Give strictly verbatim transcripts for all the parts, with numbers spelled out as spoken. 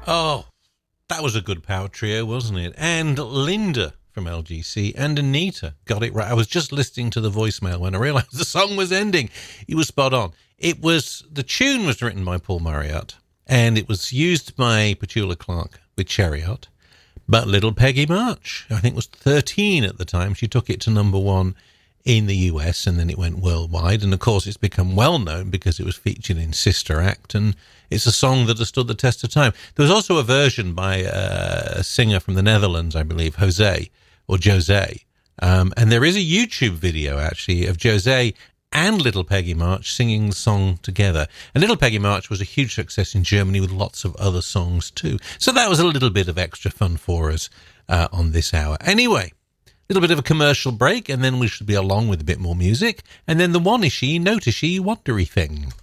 Oh, that was a good power trio, wasn't it? And Linda from L G C and Anita got it right. I was just listening to the voicemail when I realised the song was ending. He was spot on. It was, the tune was written by Paul Marriott, and it was used by Petula Clark with Chariot. But Little Peggy March, I think, was thirteen at the time. She took it to number one in the U S, and then it went worldwide. And, of course, it's become well-known because it was featured in Sister Act, and it's a song that has stood the test of time. There was also a version by uh, a singer from the Netherlands, I believe, Jose, or Jose. Um, and there is a YouTube video, actually, of Jose and Little Peggy March singing the song together. And Little Peggy March was a huge success in Germany with lots of other songs too. So that was a little bit of extra fun for us uh, on this hour. Anyway, a little bit of a commercial break, and then we should be along with a bit more music. And then the one-ishy, note-ishy, wondery thing.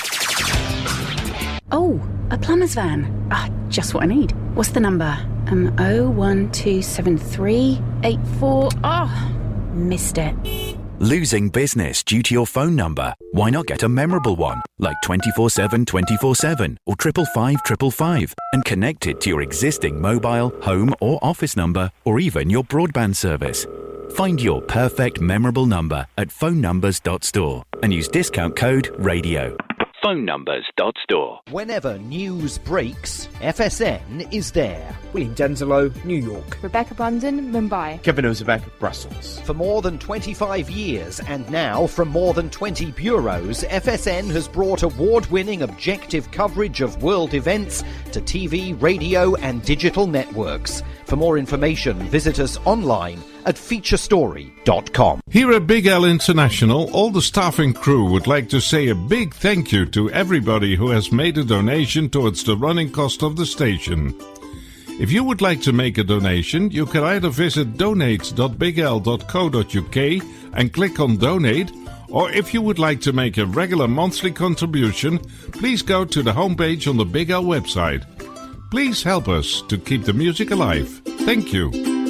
Oh, a plumber's van. Ah, just what I need. What's the number? Um, oh one two seven three eight four. Oh, missed it. Losing business due to your phone number? Why not get a memorable one, like twenty-four seven twenty-four seven or triple five triple five, and connect it to your existing mobile, home or office number, or even your broadband service. Find your perfect memorable number at phone numbers dot store and use discount code RADIO. phone numbers dot store. Whenever news breaks, F S N is there. William Denzelo, New York. Rebecca Brandon, Mumbai. Kevin Ozebek, Brussels. For more than twenty-five years, and now from more than twenty bureaus, F S N has brought award-winning objective coverage of world events to T V, radio and digital networks. For more information, visit us online at feature story dot com. Here at Big L International, all the staff and crew would like to say a big thank you to everybody who has made a donation towards the running cost of the station. If you would like to make a donation, you can either visit donate dot big l dot co dot u k and click on donate, or if you would like to make a regular monthly contribution, please go to the homepage on the Big L website. Please help us to keep the music alive. Thank you.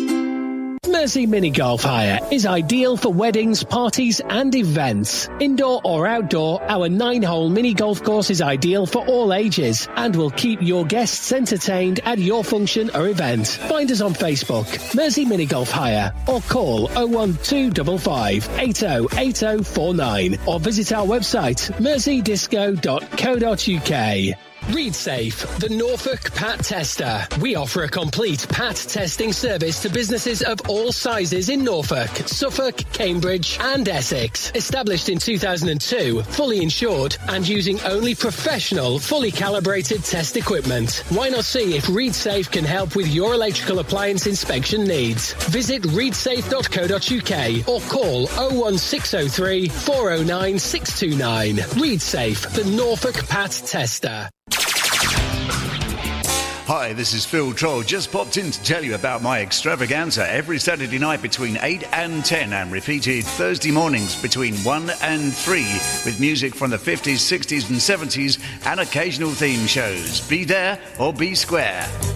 Mersey Mini Golf Hire is ideal for weddings, parties and events. Indoor or outdoor, our nine-hole mini golf course is ideal for all ages and will keep your guests entertained at your function or event. Find us on Facebook, Mersey Mini Golf Hire, or call oh one two five five eight oh eight oh four nine or visit our website, mersey disco dot co dot u k. ReadSafe, the Norfolk P A T tester. We offer a complete P A T testing service to businesses of all sizes in Norfolk, Suffolk, Cambridge and Essex. Established in two thousand two, fully insured and using only professional, fully calibrated test equipment. Why not see if ReadSafe can help with your electrical appliance inspection needs? Visit read safe dot co dot u k or call oh one six oh three four oh nine six two nine. ReadSafe, the Norfolk P A T tester. Hi, this is Phil Troll. Just popped in to tell you about my extravaganza every Saturday night between eight and ten and repeated Thursday mornings between one and three with music from the fifties, sixties and seventies and occasional theme shows. Be there or be square.